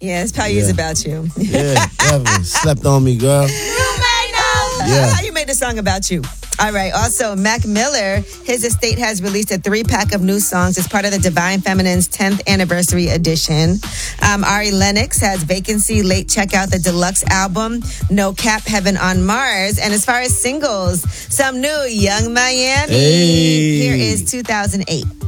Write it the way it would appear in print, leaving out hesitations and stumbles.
Yeah, this probably is about you. Yeah, definitely. Slept on me, girl. You may know. Yeah. How you made the song about you. All right. Also, Mac Miller, his estate has released a 3-pack of new songs as part of the Divine Feminine's 10th anniversary edition. Ari Lennox has Vacancy, late check out the deluxe album, No Cap, Heaven on Mars. And as far as singles, some new Young Miami. Hey. Here is 2008.